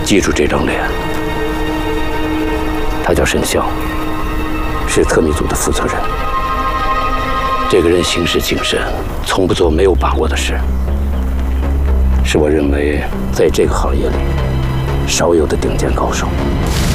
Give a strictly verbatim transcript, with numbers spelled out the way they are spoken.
记住这张脸，他叫沈笑，是特密组的负责人。这个人行事谨慎，从不做没有把握的事，是我认为在这个行业里少有的顶尖高手。